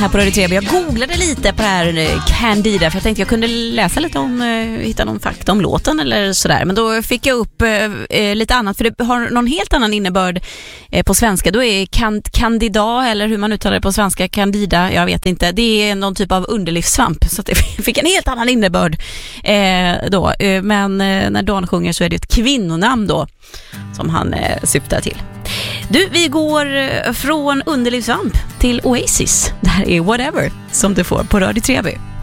här på Radio 3. Jag googlade lite på det här Candida för jag tänkte jag kunde läsa lite om, hitta någon fakta om låten eller sådär. Men då fick jag upp lite annat, för det har någon helt annan innebörd på svenska. Då är candida, eller hur man uttalar det på svenska, candida, jag vet inte. Det är någon typ av underlivssvamp, så att det fick en helt annan innebörd då. Men när Dan sjunger så är det ett kvinnonamn då som han syftar till. Du, vi går från underlivssvamp till Oasis. Det här är Whatever som du får på Radio 3.